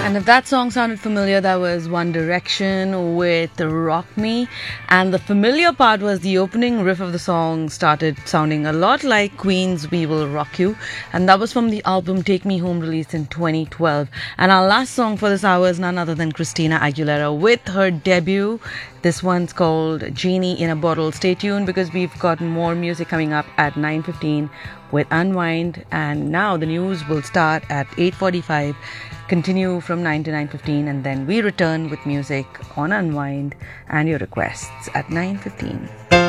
And if that song sounded familiar, that was One Direction with Rock Me. And the familiar part was the opening riff of the song started sounding a lot like Queen's We Will Rock You. And that was from the album Take Me Home, released in 2012. And our last song for this hour is none other than Christina Aguilera with her debut. This one's called Genie in a Bottle. Stay tuned because we've got more music coming up at 9:15 with Unwind. And now the news will start at 8:45. Continue from 9 to 9:15, and then we return with music on Unwind and your requests at 9:15.